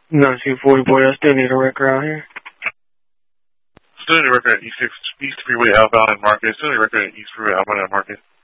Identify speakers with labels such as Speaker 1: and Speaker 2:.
Speaker 1: No, 240 boy, I still need a record out here.
Speaker 2: Still need a record at East Freeway outbound and Market. Still need a record at East Freeway outbound and Market.